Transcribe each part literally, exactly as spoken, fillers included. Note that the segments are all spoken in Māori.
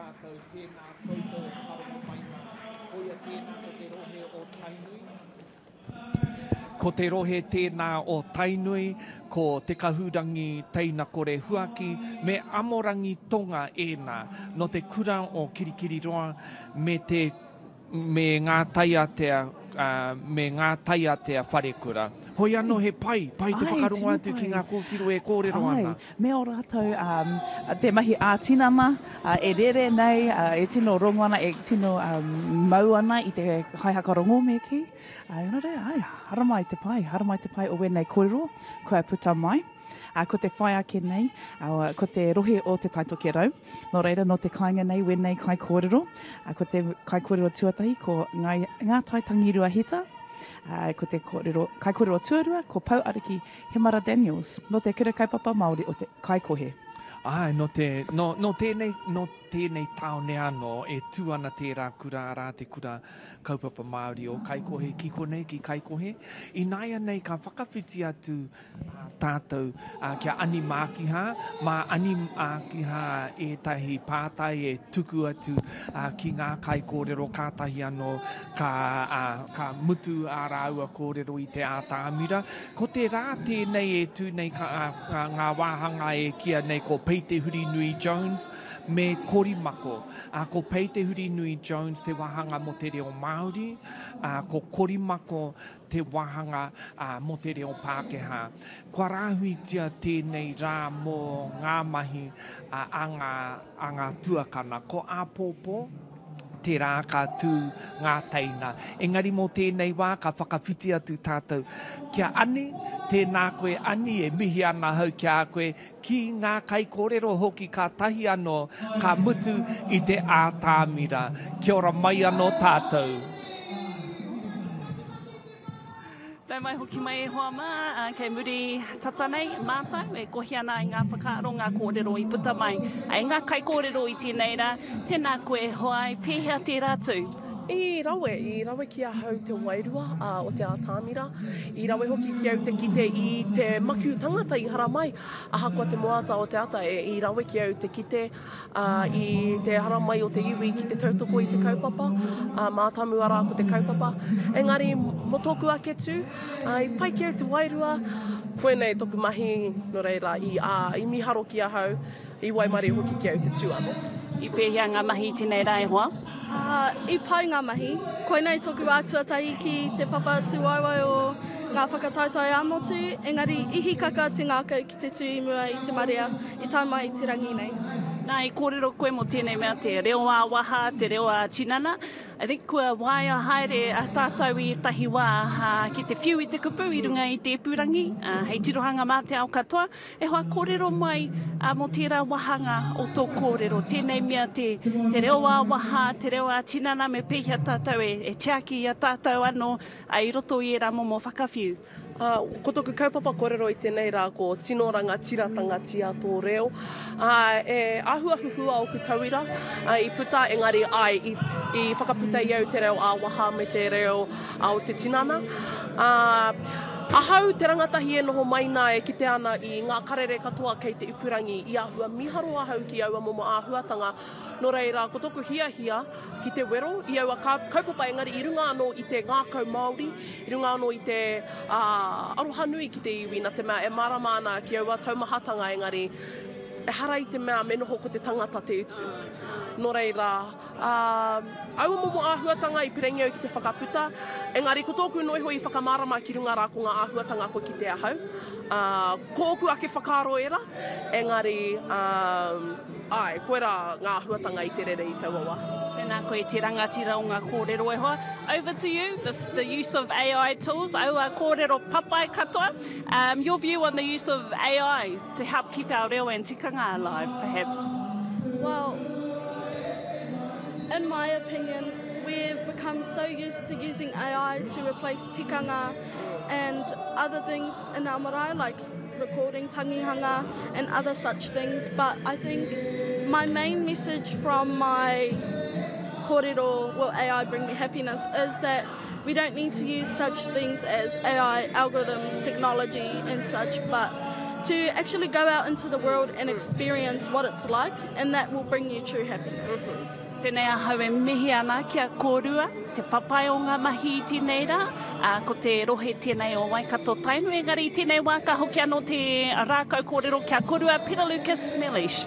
tātou, tēnā koutou e whakarongo mai ngā. Hoia tēnā ko te rohe o Tainui. Ko te rohe tēnā o Tainui, ko te kahurangi teina kore huaki, me amorangi tonga ēnā, no te kura o Kirikiriroa, me te me ngā taiatea, uh, me ngā taiatea wharekura. Hoi anō he pai, pai te whakarongo atu ki ngā kōtiro e kōrero ana. Me o rātou um, te mahi ātinana, uh, e rere nei, uh, e tino rongo ana, e tino um, mau ana i te kaihakarongo me ki. Ai, uh, re, ai, haramai te pai, haramai te pai o wenei kōrero, kua puta mai. Uh, ko te whai ake nei, uh, ko te rohe o te taitoke rau. Nō reira, no te kāinga nei, wenei kai kōrero. Uh, ko te kai kōrero tuatahi, ko ngā, ngā taitangi rua hita. Uh, ko te kōrero, kai kōrero tuarua, ko Pau Ariki Hemara Daniels. No te kura kaipapa Māori o te kai kohe. Ai, no, te, no, no tēnei, no tēnei taone anō, e tū ana tērā kura arā te kura kaupapa Māori o kaikohe, ki konei ki kaikohe. I nāia nei ka whakawhiti atu uh, tātou uh, kia ani mākiha, mā ani mākiha e tahi pātai e tuku atu uh, ki ngā kai kōrero kātahi anō ka, uh, ka mutu āraua kōrero i te ātāmira. Ko te rā tēnei e tū nei ka, uh, ngā wāhanga e kia nei ko Peite Huri Nui Jones me Korimako. Uh, ko Peite Huri Nui Jones te wahanga mo te reo Māori, uh, ko Korimako te wahanga uh, mo te reo Pākehā. Kua rāhuitia tēnei rā mō ngā mahi uh, a ngā, a ngā tuakana. Ko āpōpō, te rā ka tū ngā teina. Engari mō tēnei wā ka whakawhiti atu tātou. Kia ani, tēnā koe ani e mihi ana hau kia koe ki ngā kai kōrero hoki ka tahi anō ka mutu i te ātāmira. Kia ora mai anō tātou. Tau mai hoki mai e hoa mā, uh, kei muri tata nei, mātau, e kohi ana i ngā whakaaro, ngā kōrero i puta mai. Ai ngā kai kōrero i tēnei rā, tēnā koe hoai, pēhea te rātu. I rawe, i rawe ki a hau te wairua uh, o te ātāmira. I rawe hoki ki au te kite i te maku tangata i haramai. Aha kua te moata o te ata, e, i rawe ki au te kite uh, i te haramai o te iwi ki te tautoko i te kaupapa. Uh, mātamu ara ko te kaupapa. Engari, mo tōku ake tū, uh, i pai ki au te wairua, koe nei toku mahi no reira i, uh, i miharo ki a hau, i waimari hoki ki au te tū anō. I pēhea ngā mahi tēnei rā e hoa? Uh, I pai ngā mahi. Koe nei toku ātuatahi ki te papa tūwaiwai o ngā whakatautai āmotu, engari ihi kaka te ngākau ki te tū i mua i te marea, i tau mai te rangi nei. Nā, i kōrero koe mo tēnei mea te reo a waha, te reo a tinana. I think kua waia haere a tātou i tahi wā uh, ki te whiu i te kupu i runga i te purangi, uh, hei tirohanga mā te ao katoa, e hoa kōrero mai uh, mo tērā wahanga o tō kōrero. Tēnei mea te, te reo a waha, te reo a tinana, me pēhia tātou e, e teaki a tātou anō uh, i roto i e rā momo whakawhiu. Uh, ko toku kaupapa kōrero i tēnei rā ko tinoranga tiratanga tia tō reo. Uh, e ahuahuhua o ku tauira uh, i puta, engari ai i, i whakaputa i au te reo a waha me te reo uh, o te tinana. Uh, Ahau te rangatahi e noho maina e kite ana i ngā karere katoa kei te ipurangi i ahua miharo ahau ki aua momo āhuatanga. Nō reira, ko toku hia hia ki te wero, i aua kaupapa engari i runga anō i te ngākau Māori, i runga anō i te uh, arohanui ki te iwi, nā te mea e marama ana ki aua taumahatanga engari, e hara i te mea me noho ko te tangata te utu. Nō reira, uh, aua momo āhuatanga i pirengi au ki te whakaputa, engari ko tōku noiho i whakamārama ki runga rā ko ngā āhuatanga ko ki te ahau. Uh, ko oku ake whakaro era, engari, um, ai, koe rā ngā āhuatanga i te rere i tauawa. Tēnā koe te rangatira o ngā kōrero e hoa. Over to you, this, the use of A I tools. Aua kōrero papai katoa. Um, your view on the use of A I to help keep our reo and tikanga alive, perhaps? Well, in my opinion, we've become so used to using A I to replace tikanga and other things in our marae, like recording tangihanga and other such things. But I think my main message from my kōrero, will A I bring me happiness, is that we don't need to use such things as A I algorithms, technology and such, but to actually go out into the world and experience what it's like, and that will bring you true happiness. Tēnei ahau e mihi ana kia kōrua, te papai o ngā mahi i tēnei rā, uh, ko te rohe tēnei o Waikato Tainu, engari i tēnei wā ka hoki anō te rākau kōrero kia kōrua, Peter Lucas Melish.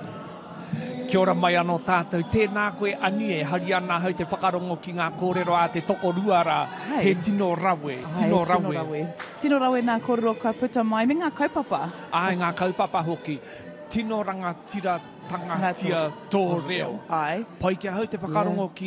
Kia ora mai anō tātou, tēnā koe anu e hari ana hau te whakarongo ki ngā kōrero a te toko rua rā, Hei. he tino rawe, tino Ai, rawe. rawe. Tino rawe nā kōrero ka puta mai, me ngā kaupapa. Ai, ngā kaupapa hoki, tino ranga tira tanga Ngā tia tō reo. Ai. Pai kia hau te whakarongo ki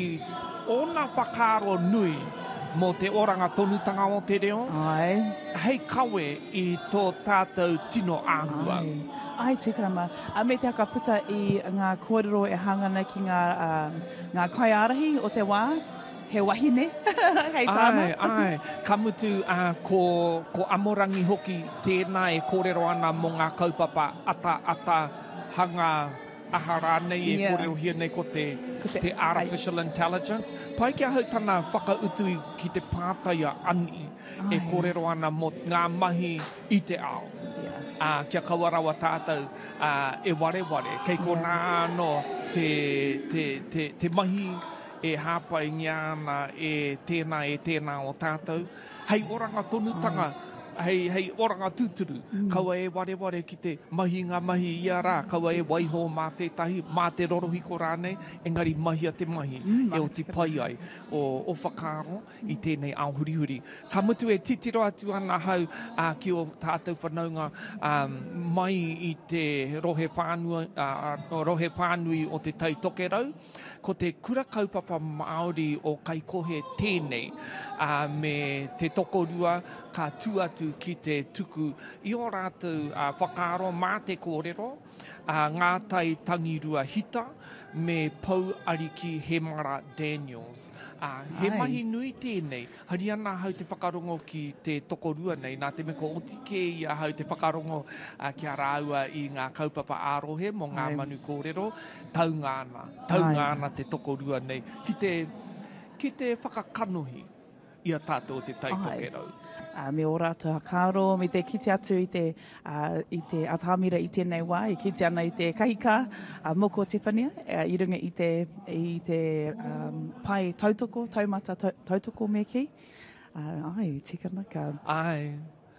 ona whakaro nui mō te oranga tonutanga o te reo. Ai. Hei kawe i tō tātou tino āhua. Ai, ai tika ma. A me te aka puta i ngā kōrero e hangana ki ngā, uh, ngā kaiarahi o te wā, he wahine, hei tāma. Ai, ai. Ka mutu uh, ko, ko amorangi hoki tēnā e kōrero ana mō ngā kaupapa ata ata hanga ahara nei e Yeah. kōrero hia nei ko te, Ko te- te artificial intelligence. Pai kia hau tana whakautu ki te pātaia ani e Ai. kōrero ana mō ngā mahi i te ao. Yeah. Uh, kia kauarawa tātou uh, e ware ware. Kei ko nā anō te, te, te, te mahi e hāpai ngiana e tēnā e tēnā o tātou. Hei oranga tonutanga, hei, hei oranga tūturu. Mm. Kaua e ware ware ki te mahi ngā mahi ia rā. Kaua e waiho mā te tahi, mā te rorohiko rānei, engari mahi a te mahi. Mm, e o te pai ai o, o whakaro i tēnei ao hurihuri. Ka mutu e titiro atu ana hau uh, ki o tātou whanaunga um, mai i te rohe whānui, uh, rohe whānui o te taitokerau. Ko te kura kaupapa Māori o Kaikohe tēnei uh, me te tokorua ka tū atu ki te tuku i o rātou uh, whakaro mā te kōrero, uh, ngā tai tangirua hita, me Pau Ariki Hemara Daniels. Uh, he Ai. mahi nui tēnei, hari ana hau te whakarongo ki te tokorua nei, nā te me ko otike ia hau te whakarongo uh, kia rāua i ngā kaupapa ārohe mo ngā Ai. manu kōrero, taungāna, taungāna te tokorua nei, ki te, ki te whakakanohi ia tātou te taitokerau. Uh, me o rātou hakaro, me te kite atu i te, uh, i te atamira i tēnei wā, i kite ana i te kahika, uh, moko Tipania, uh, i runga i te, i te um, pai tautoko, taumata tau- tautoko me ki. Uh, ai, tika naka. Ai,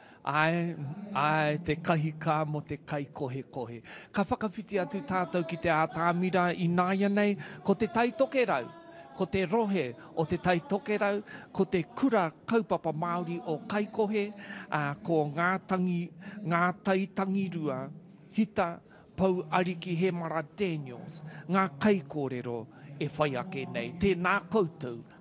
ai, ai, te kahika mo te kai kohe kohe. Ka whakawhiti atu tātou ki te atamira i nāia nei, ko te taitokerau. Ko te rohe o te taitokerau, ko te kura kaupapa Māori o Kaikohe, uh, ko ngā tangi, ngā tai tangirua, hita, Pau Ariki Hemara Daniels, ngā kaikōrero e whai ake nei. Tēnā koutou,